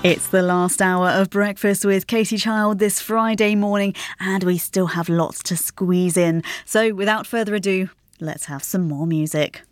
It's the last hour of Breakfast with Katie Child this Friday morning, and we still have lots to squeeze in. So without further ado, let's have some more music.